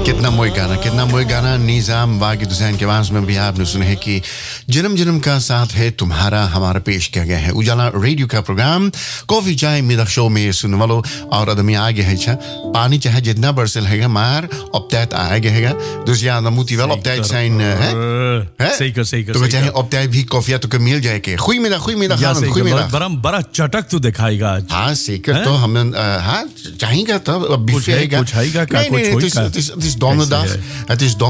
कितना मोए गाना निजाम वाकिद हुसैन के आवाज में भी आपने सुने हैं कि जन्म जन्म का साथ है तुम्हारा हमारा पेश किया गया है उजाला रेडियो का प्रोग्राम कॉफी चाय मिदक शो में सुनने वालों और आदमी आगे है छा पानी चाहे जितना बरसल हैगा मार अब तैत आगे हैगा दूसरी आदमूती वाला अब तैत साइन है सही कर तो चाहे अब तैत भी कॉफिया तो मिल जाए के खुई मेरा खाना खुई मेरा बड़ा चटक तू दिखाएगा आज हाँ सीकर तो हम हाँ चाहेगा तब बिफे हैगा कुछ आएगा का कुछ होएगा het is donderdag. Het is donderdag.